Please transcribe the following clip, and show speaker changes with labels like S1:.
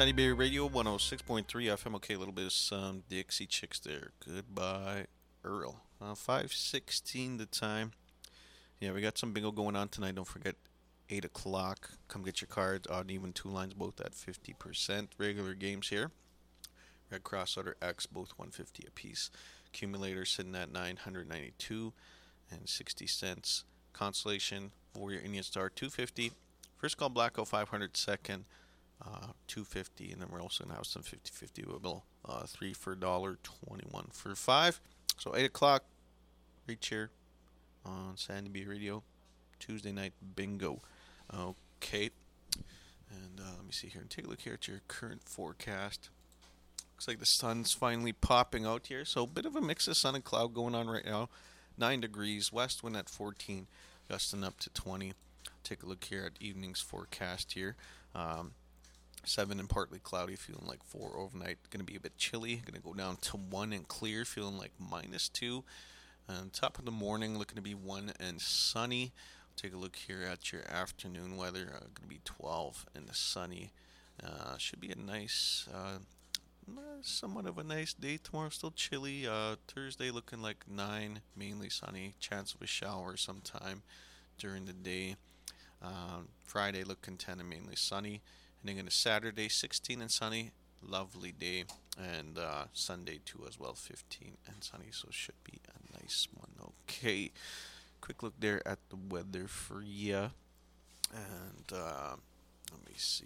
S1: Sandy Bay Radio 106.3 FM. Okay, a little bit of some Dixie Chicks there. Goodbye, Earl. 5:16 the time. Yeah, we got some bingo going on tonight. Don't forget, 8 o'clock. Come get your cards. Odd and even two lines, both at 50%. Regular games here. Red Cross Order X, both 150 apiece. Accumulator sitting at 992 and 60 cents. Consolation, Warrior Indian Star, 250. First call Blackout, 500. Second, 250, and then we're also gonna have some 50-50 bill, 3 for $1, 21 for 5. So 8 o'clock, reach here on Sandy B Radio, Tuesday night bingo. Okay, and let me see here and take a look here at your current forecast. Looks like the sun's finally popping out here, so a bit of a mix of sun and cloud going on right now. 9 degrees, west wind at 14, gusting up to 20. Take a look here at evening's forecast here. 7 and partly cloudy, feeling like 4 overnight. Going to be a bit chilly. Going to go down to 1 and clear, feeling like -2. And top of the morning, looking to be 1 and sunny. Take a look here at your afternoon weather. Going to be 12 and sunny. Should be a nice, somewhat of a nice day tomorrow. Still chilly. Thursday looking like 9, mainly sunny. Chance of a shower sometime during the day. Friday looking 10 and mainly sunny. Heading into Saturday, 16 and sunny, lovely day, and Sunday too as well, 15 and sunny, so should be a nice one. Okay, quick look there at the weather for ya, and let me see